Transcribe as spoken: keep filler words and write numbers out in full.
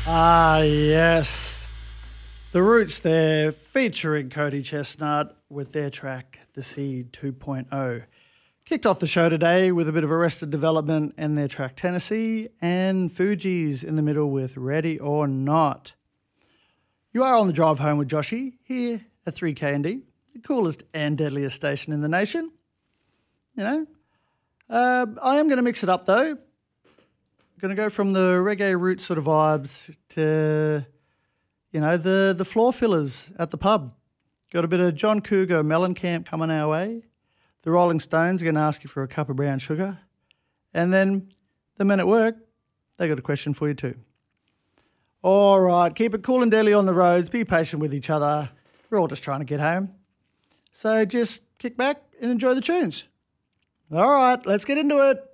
Ah, yes. The Roots there, featuring Cody Chestnut with their track, The Seed two point oh. Kicked off the show today with a bit of Arrested Development and their track Tennessee, and Fugees in the middle with Ready or Not. You are on the drive home with Joshy here at three K N D, the coolest and deadliest station in the nation. You know, uh, I am going to mix it up though. Going to go from the reggae roots sort of vibes to, you know, the the floor fillers at the pub. Got a bit of John Cougar Mellencamp coming our way. The Rolling Stones are going to ask you for a cup of brown sugar. And then the men at work, they got a question for you too. All right, keep it cool and deadly on the roads. Be patient with each other. We're all just trying to get home. So just kick back and enjoy the tunes. All right, let's get into it.